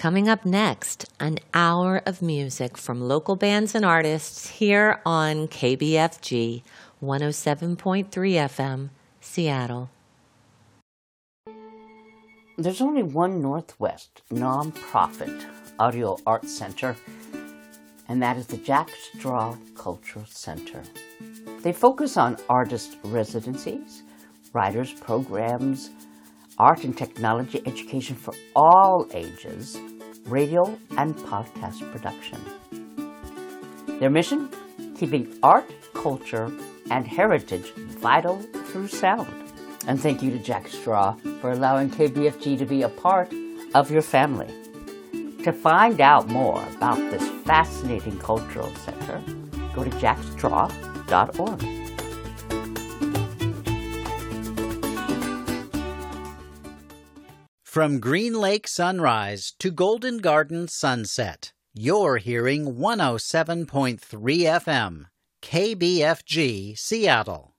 Coming up next, an hour of music from local bands and artists here on KBFG 107.3 FM, Seattle. There's only one Northwest nonprofit audio art center, and that is the Jack Straw Cultural Center. They focus on artist residencies, writers programs, art and technology education for all ages, radio and podcast production. Their mission? Keeping art, culture, and heritage vital through sound. And thank you to Jack Straw for allowing KBFG to be a part of your family. To find out more about this fascinating cultural center, go to jackstraw.org. From Green Lake sunrise to Golden Garden sunset, you're hearing 107.3 FM, KBFG, Seattle.